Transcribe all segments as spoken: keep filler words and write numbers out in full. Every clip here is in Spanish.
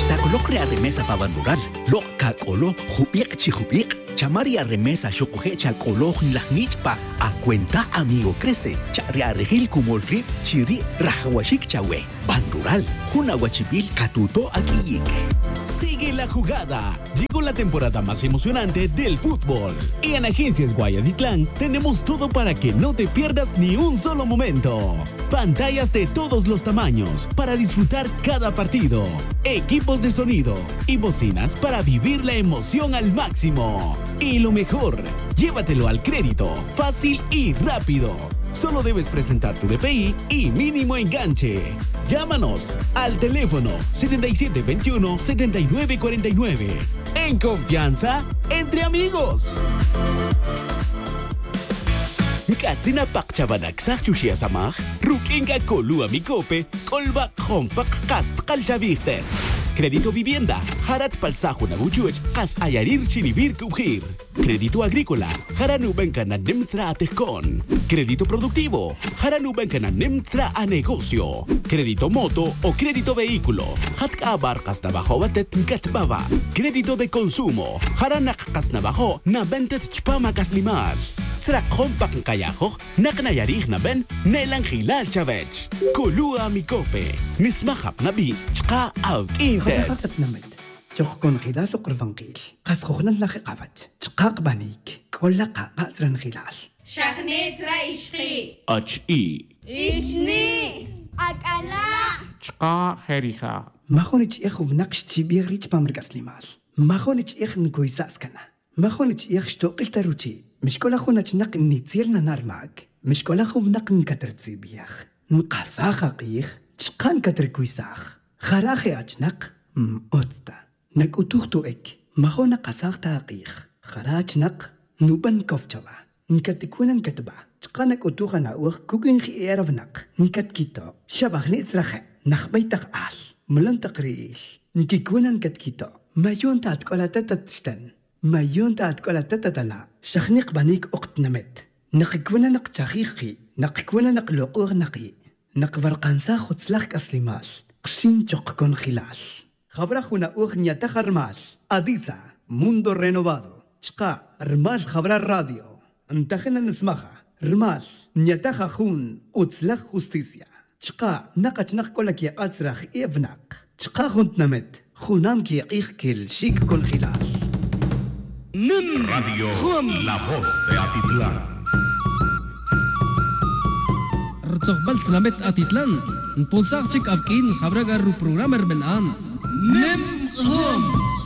Tacolok rea remesa pavandural. Lok kakolo, jubiek chijubiek. Chamaria remesa xocoje chacolo nichpa. A cuenta amigo crece. Charia regil kumolri chiri rajawashik chawe. Bandural. Juna guachibil katuto akiyik. Sigue la jugada. Llegó la temporada más emocionante del fútbol. Y en Agencias Guayatitlán tenemos todo para que no te pierdas ni un solo momento. Pantallas de todos los tamaños para disfrutar cada partido. Equipos de sonido y bocinas para vivir la emoción al máximo. Y lo mejor, llévatelo al crédito, fácil y rápido. Solo debes presentar tu D P I y mínimo enganche. Llámanos al teléfono setenta y siete veintiuno, setenta y nueve cuarenta y nueve. En confianza, entre amigos. Katsina pakchabanak sa chushia samach, rukinga kolua mikope, kolba khompak kast kalchaviste. Crédito vivienda, harat palsajo na buchuech, kas ayarir chinibir kubhir. Crédito agrícola, haranubenka na nemtra atejkon. Crédito productivo, haranubenka na nemtra a negocio. Crédito moto o crédito vehículo, hatka abarcas na bajo batet katbaba. Crédito de consumo, haranak kas na bajo na bentet chpama kaslimar. Trakon pak kayajo, naknayarih na ben, nelang hilal chavech. Kulua mikope, nismahap na bi, chka out intet. خطت نمد تخكون خلال قرفنقيل قاس خوخنا نلاقي قابت تقاق بانيك كل قاقا زرن خلال شخنيت رايشقي اتش اي إشني أكلا چقا خيريخا ما خونيش إخو بنقش تبيغ ريش بامرقاس لمال ما خونيش إخ نكويساس كنا ما خونيش إخ شتوقل تروتي مش كل أخونا تنق نيتيرنا نار معك مش كل أخو بنق نكتر تسيبيخ نقاسا خاقيخ تشقا نكتر كويساخ خراخي أجنق أوتستا نك أتوختو إك ما خو نقاساخ تاقيخ خراج نق نوبن كوفجوا نكتكونا نكتبا تقانك أتوخا ناوخ كوكين خي إيرف نق نكت كيتو شبخ نيتسرخ نخبي تقال ملن تقريش نكيكونا نكت كيتو ما يون تاتكولا تتتشتن ما يون تاتكولا تتتلا شخنق بانيك أقت نمت نقكونا نق تاخيخي نقكونا نق لقوغ نقي نق برقانسا خدسلاخ أسلمال قشين تقكون خلال خبرخونا أغنية تخرمال أديسا موندو رينوفادو شقا رمال خبر الراديو انتخنا نسمخها رمال نيتخا خون أتسلخ خستيسيا شقا نقش نقولك يا أتسرخ إيفناق شقا خونت نمت خونام كي يقيخ كل شيك كون خلال نم راديو La Voz de Atitlán. Rtsoqbal tlamet Atitlán. Nponsar chik avkin khabraga ru programmer ben an. Nem hom.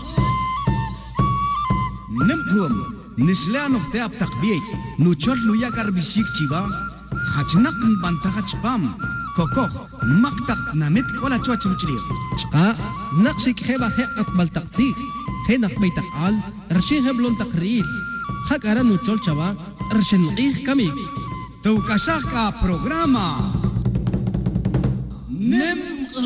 Nem hom. Nisla noqte ab taqbiy. Nuchol luya karbishik chiba. Khachnak bantaga chpam. Kokokh maqtaq namet kola chwachruchri. Chqa naqshik kheba khaqat bal taqsik. Khenak baytaqal rshin hablon taqril. Khakara nuchol chaba rshin qih kamik. Tu kasaka programa. Nem